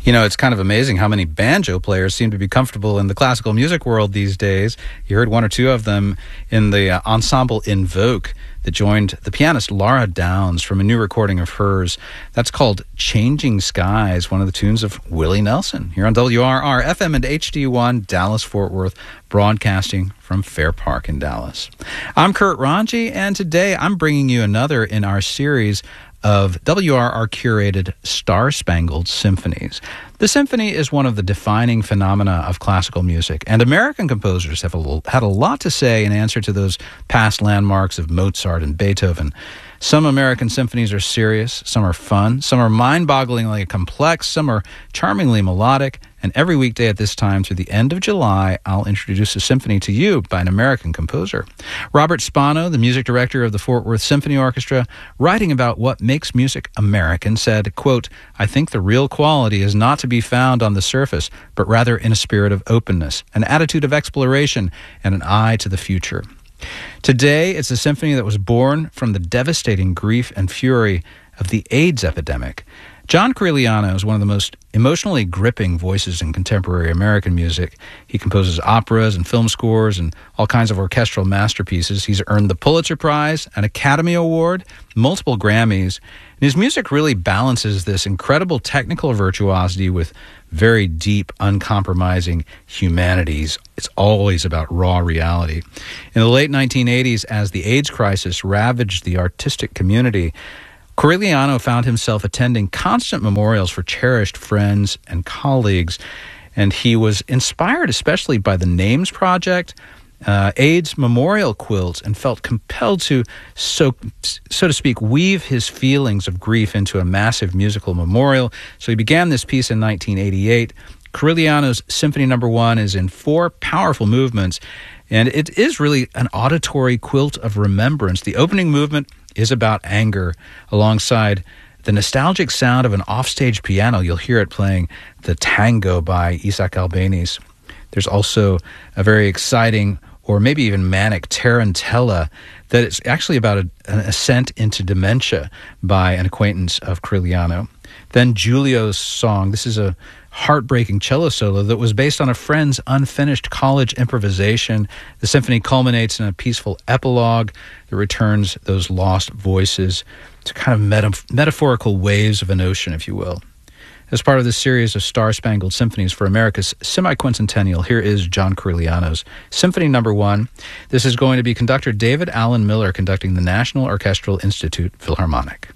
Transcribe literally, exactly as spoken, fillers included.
You know, it's kind of amazing how many banjo players seem to be comfortable in the classical music world these days. You heard one or two of them in the uh, ensemble Invoke that joined the pianist Laura Downs from a new recording of hers. That's called Changing Skies, one of the tunes of Willie Nelson, here on W R R F M and H D one, Dallas-Fort Worth, broadcasting from Fair Park in Dallas. I'm Kurt Ranji, and today I'm bringing you another in our series of W R R-curated Star-Spangled Symphonies. The symphony is one of the defining phenomena of classical music, and American composers have a, had a lot to say in answer to those past landmarks of Mozart and Beethoven. Some American symphonies are serious, some are fun, some are mind-bogglingly complex, some are charmingly melodic, and every weekday at this time through the end of July, I'll introduce a symphony to you by an American composer. Robert Spano, the music director of the Fort Worth Symphony Orchestra, writing about what makes music American, said, quote, "I think the real quality is not to be found on the surface, but rather in a spirit of openness, an attitude of exploration, and an eye to the future." Today, it's a symphony that was born from the devastating grief and fury of the AIDS epidemic. John Corigliano is one of the most emotionally gripping voices in contemporary American music. He composes operas and film scores and all kinds of orchestral masterpieces. He's earned the Pulitzer Prize, an Academy Award, multiple Grammys. And his music really balances this incredible technical virtuosity with very deep, uncompromising humanities. It's always about raw reality. In the late nineteen eighties, as the AIDS crisis ravaged the artistic community, Corigliano found himself attending constant memorials for cherished friends and colleagues, and he was inspired especially by the Names Project, uh, AIDS memorial quilts, and felt compelled to, so, so to speak, weave his feelings of grief into a massive musical memorial. So he began this piece in nineteen eighty-eight. Corigliano's Symphony Number One is in four powerful movements, and it is really an auditory quilt of remembrance. The opening movement is about anger, alongside the nostalgic sound of an offstage piano. You'll hear it playing the Tango by Isaac Albéniz. There's also a very exciting, or maybe even manic, Tarantella that is actually about a, an ascent into dementia by an acquaintance of Corigliano. Then Giulio's song. This is a heartbreaking cello solo that was based on a friend's unfinished college improvisation. The symphony culminates in a peaceful epilogue that returns those lost voices to kind of meta- metaphorical waves of an ocean, if you will. As part of this series of Star-Spangled Symphonies for America's semi-quincentennial, here is John Corigliano's Symphony Number One. This is going to be conductor David Allen Miller conducting the National Orchestral Institute Philharmonic.